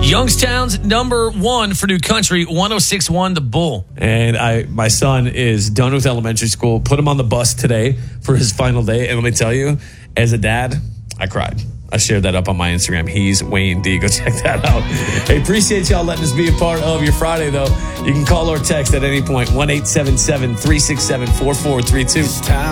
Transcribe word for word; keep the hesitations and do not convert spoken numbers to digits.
Youngstown's number one for New Country, one oh six point one The Bull. And I, my son is done with elementary school. Put him on the bus today for his final day. And let me tell you, as a dad, I cried. I shared that up on my Instagram. He's Wayne D. Go check that out. Hey, appreciate y'all letting us be a part of your Friday, though. You can call or text at any point, one eight seven seven, three six seven, four four three two.